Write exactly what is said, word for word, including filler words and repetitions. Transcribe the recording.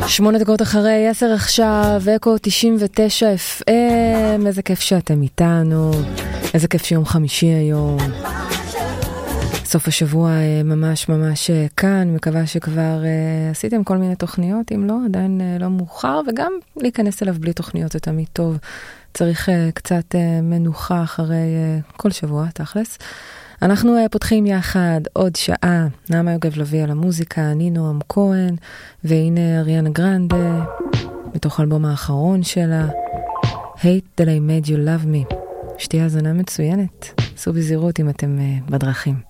שמונה דקות אחרי עשר עכשיו, אקו תשעים ותשע אף אם, איזה כיף שאתם איתנו, איזה כיף שיום חמישי היום. סוף השבוע ממש ממש כאן, מקווה שכבר עשיתם כל מיני תוכניות, אם לא, עדיין לא מאוחר, וגם להיכנס אליו בלי תוכניות זה תמיד טוב. צריך קצת מנוחה אחרי כל שבוע, תכלס. אנחנו פותחים יחד עוד שעה, נעמה יוגב לוי על המוזיקה, אני נועם כהן, והנה אריאנה גרנדה, מתוך האלבום האחרון שלה, Hate That I Made You Love Me. שתהיה הזנה מצוינת, עשו בזהירות אם אתם בדרכים.